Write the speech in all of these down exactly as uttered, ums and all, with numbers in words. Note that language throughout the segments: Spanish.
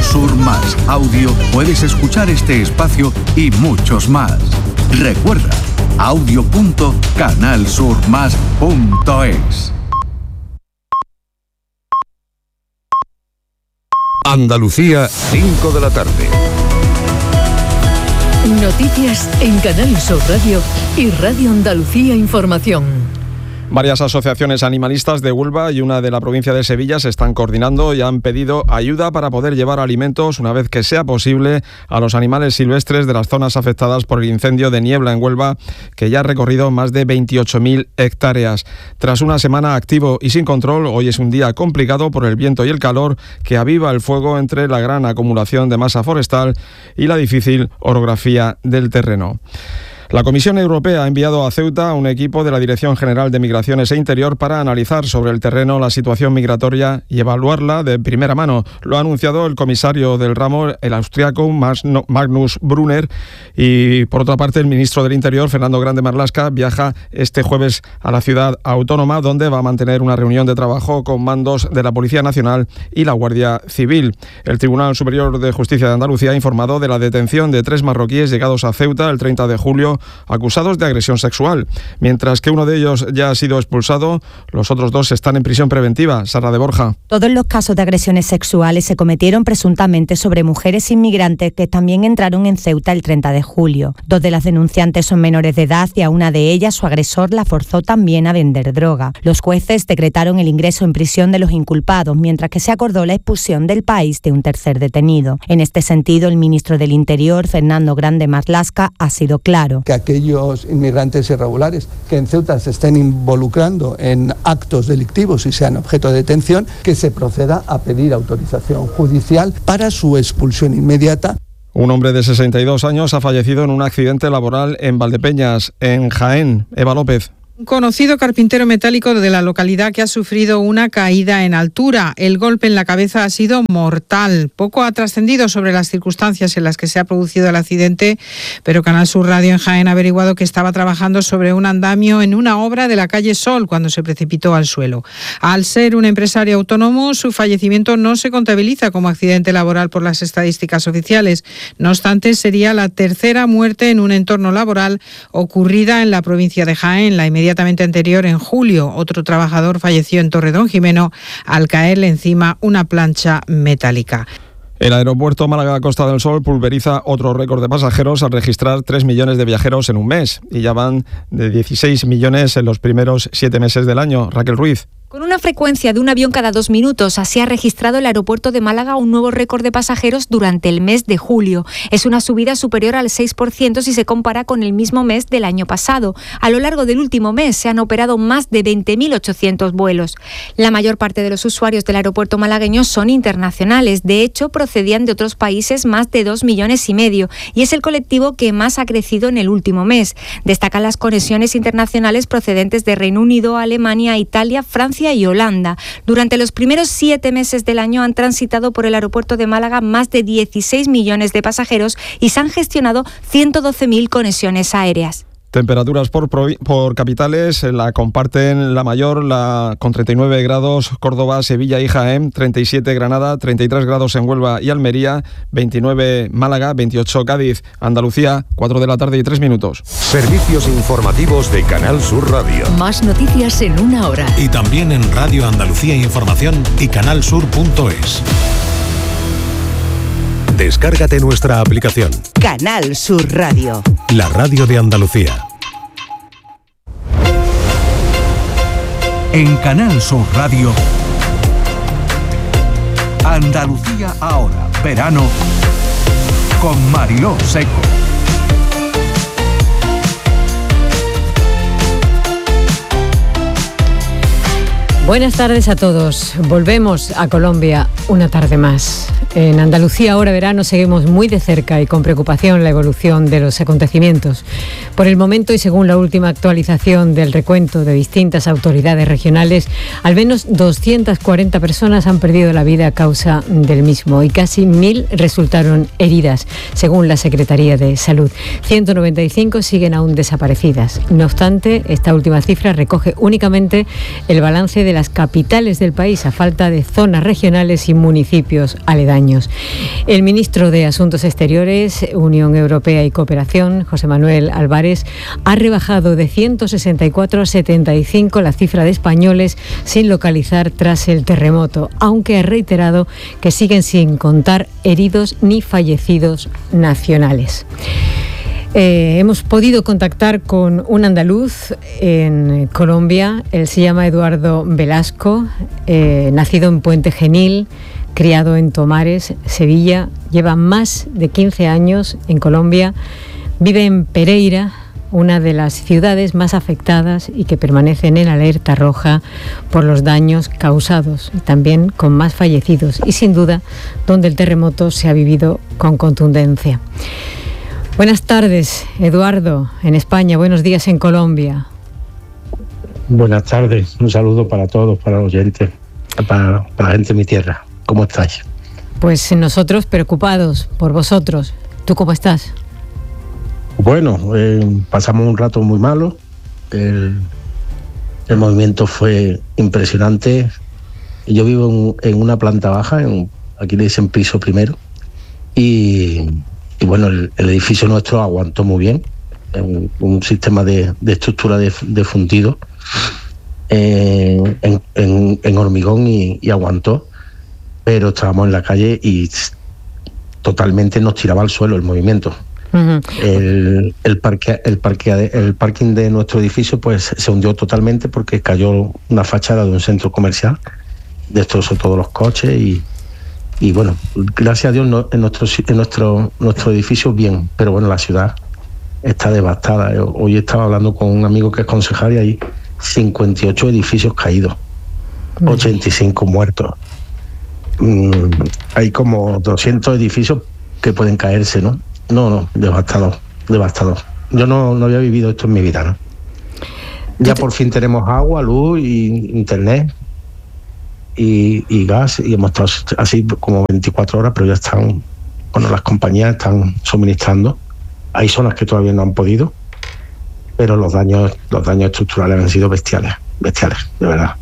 Sur Más Audio puedes escuchar este espacio y muchos más. Recuerda, audio punto canal sur más punto es. Andalucía, cinco de la tarde. Noticias en Canal Sur Radio y Radio Andalucía Información. Varias asociaciones animalistas de Huelva y una de la provincia de Sevilla se están coordinando y han pedido ayuda para poder llevar alimentos, una vez que sea posible, a los animales silvestres de las zonas afectadas por el incendio de niebla en Huelva, que ya ha recorrido más de veintiocho mil hectáreas. Tras una semana activo y sin control, hoy es un día complicado por el viento y el calor que aviva el fuego entre la gran acumulación de masa forestal y la difícil orografía del terreno. La Comisión Europea ha enviado a Ceuta un equipo de la Dirección General de Migraciones e Interior para analizar sobre el terreno la situación migratoria y evaluarla de primera mano. Lo ha anunciado el comisario del ramo, el austriaco Magnus Brunner, y por otra parte el ministro del Interior, Fernando Grande Marlaska, viaja este jueves a la ciudad autónoma, donde va a mantener una reunión de trabajo con mandos de la Policía Nacional y la Guardia Civil. El Tribunal Superior de Justicia de Andalucía ha informado de la detención de tres marroquíes llegados a Ceuta el treinta de julio, acusados de agresión sexual. Mientras que uno de ellos ya ha sido expulsado, los otros dos están en prisión preventiva. Sara de Borja. Todos los casos de agresiones sexuales se cometieron presuntamente sobre mujeres inmigrantes que también entraron en Ceuta el treinta de julio. Dos de las denunciantes son menores de edad y a una de ellas su agresor la forzó también a vender droga. Los jueces decretaron el ingreso en prisión de los inculpados, mientras que se acordó la expulsión del país de un tercer detenido. En este sentido, el ministro del Interior, Fernando Grande Marlaska, ha sido claro. Que aquellos inmigrantes irregulares que en Ceuta se estén involucrando en actos delictivos y sean objeto de detención, que se proceda a pedir autorización judicial para su expulsión inmediata. Un hombre de sesenta y dos años ha fallecido en un accidente laboral en Valdepeñas, en Jaén. Eva López. Un conocido carpintero metálico de la localidad que ha sufrido una caída en altura. El golpe en la cabeza ha sido mortal. Poco ha trascendido sobre las circunstancias en las que se ha producido el accidente, pero Canal Sur Radio en Jaén ha averiguado que estaba trabajando sobre un andamio en una obra de la calle Sol cuando se precipitó al suelo. Al ser un empresario autónomo, su fallecimiento no se contabiliza como accidente laboral por las estadísticas oficiales. No obstante, sería la tercera muerte en un entorno laboral ocurrida en la provincia de Jaén. La inmediatamente anterior, en julio, otro trabajador falleció en Torredón Jimeno al caerle encima una plancha metálica. El aeropuerto Málaga-Costa del Sol pulveriza otro récord de pasajeros al registrar tres millones de viajeros en un mes, y ya van de dieciséis millones en los primeros siete meses del año. Raquel Ruiz. Con una frecuencia de un avión cada dos minutos, así ha registrado el aeropuerto de Málaga un nuevo récord de pasajeros durante el mes de julio. Es una subida superior al seis por ciento si se compara con el mismo mes del año pasado. A lo largo del último mes se han operado más de veinte mil ochocientos vuelos. La mayor parte de los usuarios del aeropuerto malagueño son internacionales. De hecho, procedían de otros países más de dos millones y medio, y es el colectivo que más ha crecido en el último mes. Destacan las conexiones internacionales procedentes de Reino Unido, Alemania, Italia, Francia y Holanda. Durante los primeros siete meses del año han transitado por el aeropuerto de Málaga más de dieciséis millones de pasajeros y se han gestionado ciento doce mil conexiones aéreas. Temperaturas por, por capitales, la comparten la mayor, la con treinta y nueve grados, Córdoba, Sevilla y Jaén, treinta y siete Granada, treinta y tres grados en Huelva y Almería, veintinueve Málaga, veintiocho Cádiz, Andalucía, cuatro de la tarde y tres minutos. Servicios informativos de Canal Sur Radio. Más noticias en una hora. Y también en Radio Andalucía Información y canal sur punto es. Descárgate nuestra aplicación. Canal Sur Radio. La radio de Andalucía. En Canal Sur Radio, Andalucía ahora, verano, con Mariló Seco. Buenas tardes a todos. Volvemos a Colombia una tarde más. En Andalucía ahora verano seguimos muy de cerca y con preocupación la evolución de los acontecimientos. Por el momento y según la última actualización del recuento de distintas autoridades regionales, al menos doscientas cuarenta personas han perdido la vida a causa del mismo y casi mil resultaron heridas, según la Secretaría de Salud. ciento noventa y cinco siguen aún desaparecidas. No obstante, esta última cifra recoge únicamente el balance de la las capitales del país a falta de zonas regionales y municipios aledaños. El ministro de Asuntos Exteriores, Unión Europea y Cooperación, José Manuel Álvarez, ha rebajado de ciento sesenta y cuatro a setenta y cinco la cifra de españoles sin localizar tras el terremoto, aunque ha reiterado que siguen sin contar heridos ni fallecidos nacionales. Eh, hemos podido contactar con un andaluz en Colombia. Él se llama Eduardo Velasco, eh, nacido en Puente Genil, criado en Tomares, Sevilla. Lleva más de quince años en Colombia. Vive en Pereira, una de las ciudades más afectadas y que permanecen en alerta roja por los daños causados, y también con más fallecidos, y sin duda donde el terremoto se ha vivido con contundencia. Buenas tardes, Eduardo, en España. Buenos días en Colombia. Buenas tardes. Un saludo para todos, para los oyentes, para, para la gente de mi tierra. ¿Cómo estáis? Pues nosotros preocupados por vosotros. ¿Tú cómo estás? Bueno, eh, pasamos un rato muy malo. El, el movimiento fue impresionante. Yo vivo en, en una planta baja, en, aquí le dicen piso primero, y... Y bueno, el, el edificio nuestro aguantó muy bien, un, un sistema de, de estructura de, de fundido eh, en, en, en hormigón y, y aguantó, pero estábamos en la calle y totalmente nos tiraba al suelo el movimiento. Uh-huh. El, el, parque, el, parque, el parking de nuestro edificio pues se hundió totalmente porque cayó una fachada de un centro comercial, destrozó todos los coches y Y bueno, gracias a Dios no, en, nuestro, en nuestro, nuestro edificio bien, pero bueno, la ciudad está devastada. Hoy estaba hablando con un amigo que es concejal y hay cincuenta y ocho edificios caídos, ochenta y cinco muertos. Mm, hay como doscientos edificios que pueden caerse, ¿no? No, no, devastador, devastador. Yo no, no había vivido esto en mi vida, ¿no? Ya por fin tenemos agua, luz y internet. Y, y gas, y hemos estado así como veinticuatro horas, pero ya están, bueno, las compañías están suministrando. Hay zonas que todavía no han podido, pero los daños, los daños estructurales han sido bestiales, bestiales, de verdad.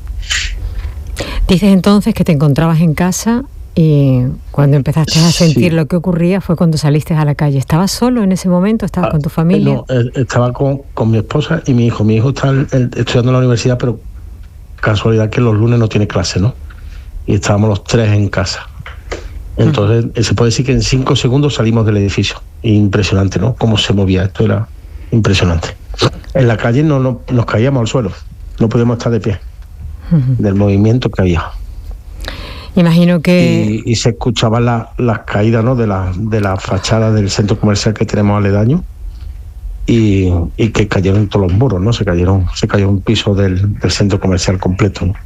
Dices entonces que te encontrabas en casa y cuando empezaste a sentir sí. lo que ocurría fue cuando saliste a la calle. ¿Estabas solo en ese momento? ¿Estabas ah, con tu familia? No, estaba con, con mi esposa y mi hijo. Mi hijo está el, el, estudiando en la universidad, pero casualidad que los lunes no tiene clase, ¿no? Y estábamos los tres en casa. Entonces, uh-huh. se puede decir que en cinco segundos salimos del edificio. Impresionante, ¿no? Cómo se movía, esto era impresionante. En la calle no, no nos caíamos al suelo, no podíamos estar de pie, uh-huh. del movimiento que había. Imagino que... Y, y se escuchaban las la caídas, ¿no? De la, de la fachada del centro comercial que tenemos aledaño. Y, y que cayeron todos los muros, ¿no? Se cayeron, se cayó un piso del, del centro comercial completo, ¿no?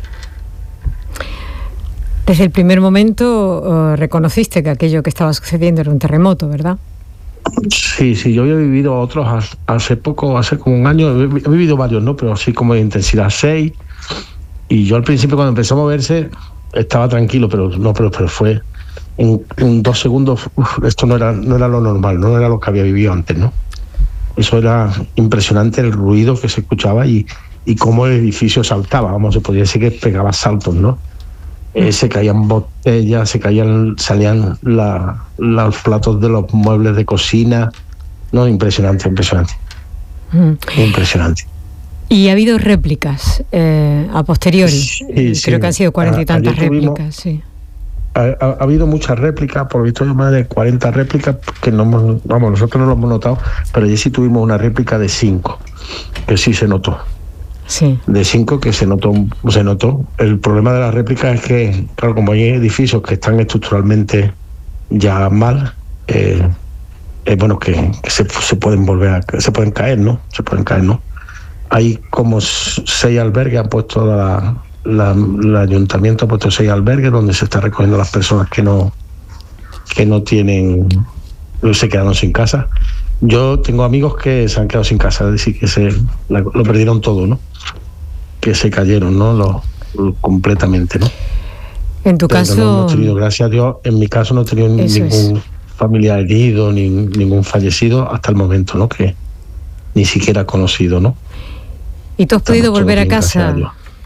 Desde el primer momento uh, reconociste que aquello que estaba sucediendo era un terremoto, ¿verdad? Sí, sí, yo había vivido otros hace poco, hace como un año, he, he vivido varios, ¿no? Pero así como de intensidad seis, y yo al principio cuando empezó a moverse estaba tranquilo, pero no, pero, pero fue en, en dos segundos, uf, esto no era, no era lo normal, no era lo que había vivido antes, ¿no? Eso era impresionante, el ruido que se escuchaba y, y cómo el edificio saltaba, vamos, se podría decir que pegaba saltos, ¿no? Eh, se caían botellas, se caían, salían la, los platos de los muebles de cocina, no, impresionante, impresionante, mm. impresionante. Y ha habido réplicas eh, a posteriori, sí, creo sí. que han sido cuarenta y tantas réplicas, tuvimos, sí. Ha, ha, ha habido muchas réplicas, por visto hay más de cuarenta réplicas que no hemos, vamos, nosotros no lo hemos notado, pero allí sí tuvimos una réplica de cinco, que sí se notó. Sí. De cinco que se notó, se notó. El problema de las réplicas es que, claro, como hay edificios que están estructuralmente ya mal, eh, eh, bueno, que, que se, se pueden volver a, se pueden caer, ¿no? Se pueden caer, ¿no? Hay como seis albergues, han puesto la La, el ayuntamiento ha puesto seis albergues donde se está recogiendo a las personas que no que no tienen, se quedaron sin casa. Yo tengo amigos que se han quedado sin casa, es decir, que se la, lo perdieron todo, ¿no? Que se cayeron, ¿no? Lo, lo, completamente, ¿no? En tu Pero caso... No hemos tenido, gracias a Dios, en mi caso no he tenido ningún es. familiar herido, ni ningún fallecido hasta el momento, ¿no? Que ni siquiera conocido, ¿no? ¿Y tú has podido volver a casa? ¿Tú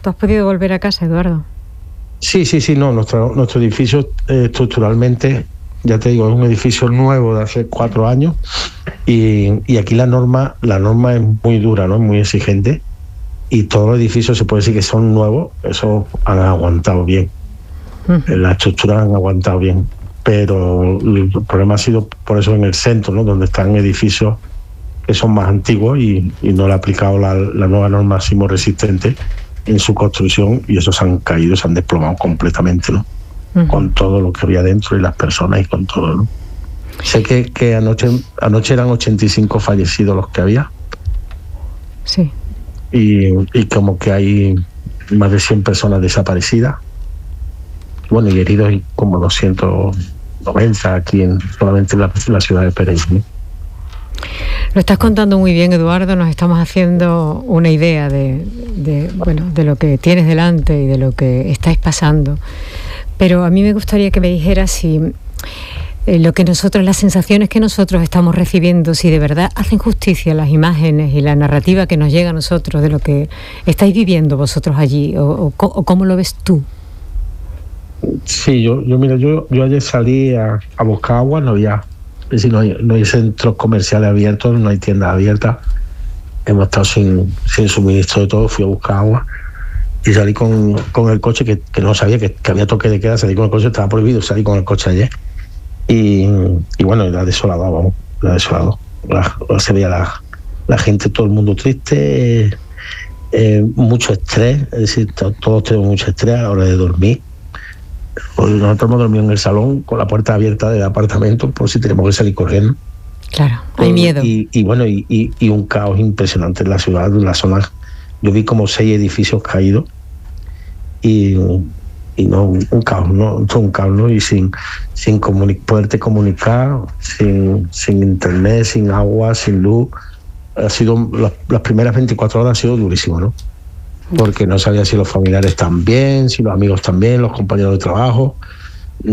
¿Tú has podido volver a casa, Eduardo? Sí, sí, sí, no, nuestro, nuestro edificio eh, estructuralmente, ya te digo, es un edificio nuevo de hace cuatro años y, y aquí la norma, la norma es muy dura, ¿no? Es muy exigente y todos los edificios se puede decir que son nuevos, eso han aguantado bien, uh-huh. Las estructuras han aguantado bien, pero el problema ha sido por eso en el centro, ¿no? Donde están edificios que son más antiguos y, y no le ha aplicado la, la nueva norma sismoresistente en su construcción y esos han caído, se han desplomado completamente, ¿no? Uh-huh. Con todo lo que había dentro y las personas y con todo, ¿no? Sé que, que anoche anoche eran ochenta y cinco fallecidos los que había. Sí. Y, y como que hay más de cien personas desaparecidas. Bueno, y heridos como doscientos noventa aquí en solamente en la, la ciudad de Pérez, ¿no? Lo estás contando muy bien, Eduardo. Nos estamos haciendo una idea de, de, bueno, de lo que tienes delante y de lo que estáis pasando. Pero a mí me gustaría que me dijeras si eh, lo que nosotros, las sensaciones que nosotros estamos recibiendo, si de verdad hacen justicia las imágenes y la narrativa que nos llega a nosotros de lo que estáis viviendo vosotros allí, o, o, o cómo lo ves tú. Sí, yo, yo mira, yo, yo ayer salí a, a buscar agua, no había, es decir, no hay, no hay centros comerciales abiertos, no hay tiendas abiertas. Hemos estado sin, sin suministro de todo, fui a buscar agua y salí con, con el coche, que, que no sabía que, que había toque de queda, salí con el coche, estaba prohibido, salí con el coche ayer. Y, y bueno, era desolado, vamos, era desolado. La, se veía la, la gente, todo el mundo triste, eh, mucho estrés, es decir, todos tenemos mucho estrés a la hora de dormir. Pues nosotros hemos dormido en el salón con la puerta abierta del apartamento por si tenemos que salir corriendo. Claro, hay miedo. Y, y bueno, y, y, y un caos impresionante en la ciudad, en la zona. Yo vi como seis edificios caídos y, y no, un caos, ¿no? Un caos, ¿no? Y sin, sin comuni- poderte comunicar, sin, sin internet, sin agua, sin luz. Ha sido, las, las primeras veinticuatro horas ha sido durísimo, ¿no? Porque no sabía si los familiares están bien, si los amigos están bien, los compañeros de trabajo.